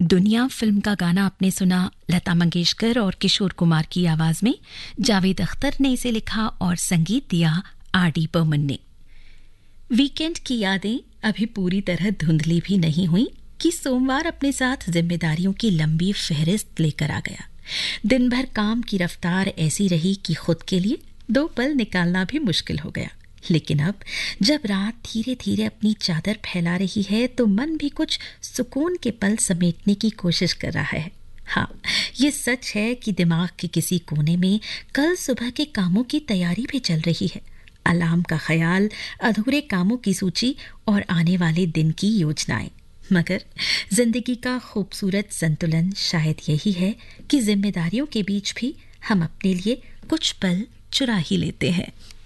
दुनिया फिल्म का गाना आपने सुना लता मंगेशकर और किशोर कुमार की आवाज में। जावेद अख्तर ने इसे लिखा और संगीत दिया आर.डी. बर्मन ने। वीकेंड की यादें अभी पूरी तरह धुंधली भी नहीं हुई कि सोमवार अपने साथ जिम्मेदारियों की लंबी फहरिस्त लेकर आ गया। दिन भर काम की रफ्तार ऐसी रही कि खुद के लिए 2 पल निकालना भी मुश्किल हो गया। लेकिन अब जब रात धीरे धीरे अपनी चादर फैला रही है तो मन भी कुछ सुकून के पल समेटने की कोशिश कर रहा है। हाँ, ये सच है कि दिमाग के किसी कोने में कल सुबह के कामों की तैयारी भी चल रही है। अलार्म का ख्याल, अधूरे कामों की सूची और आने वाले दिन की योजनाएं। मगर जिंदगी का खूबसूरत संतुलन शायद यही है कि जिम्मेदारियों के बीच भी हम अपने लिए कुछ पल चुरा ही लेते हैं।